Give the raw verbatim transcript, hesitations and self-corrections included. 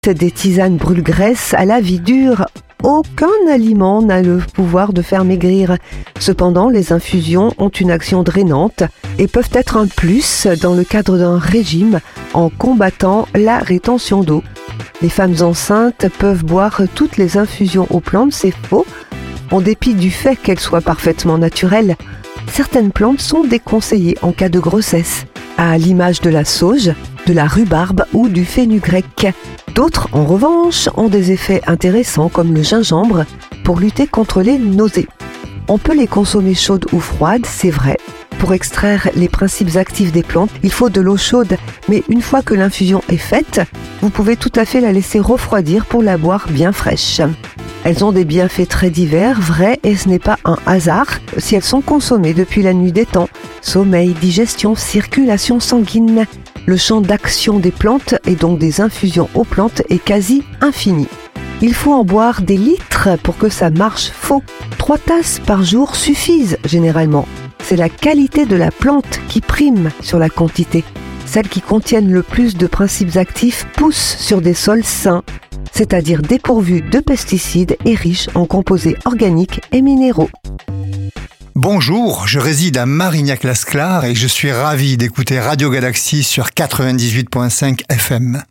Des tisanes brûle-graisse à la vie dure. Aucun aliment n'a le pouvoir de faire maigrir. Cependant, les infusions ont une action drainante et peuvent être un plus dans le cadre d'un régime en combattant la rétention d'eau. Les femmes enceintes peuvent boire toutes les infusions aux plantes, c'est faux. En dépit du fait qu'elles soient parfaitement naturelles, certaines plantes sont déconseillées en cas de grossesse, à l'image de la sauge, de la rhubarbe ou du fenugrec. D'autres, en revanche, ont des effets intéressants comme le gingembre pour lutter contre les nausées. On peut les consommer chaudes ou froides, c'est vrai. Pour extraire les principes actifs des plantes, il faut de l'eau chaude, mais une fois que l'infusion est faite, vous pouvez tout à fait la laisser refroidir pour la boire bien fraîche. Elles ont des bienfaits très divers, vrais, et ce n'est pas un hasard si elles sont consommées depuis la nuit des temps. Sommeil, digestion, circulation sanguine. Le champ d'action des plantes et donc des infusions aux plantes est quasi infini. Il faut en boire des litres pour que ça marche. Faux. Trois tasses par jour suffisent généralement. C'est la qualité de la plante qui prime sur la quantité. Celles qui contiennent le plus de principes actifs poussent sur des sols sains, c'est-à-dire dépourvus de pesticides et riches en composés organiques et minéraux. Bonjour, je réside à Marignac-Lasclar et je suis ravi d'écouter Radio Galaxie sur quatre-vingt-dix-huit virgule cinq F M.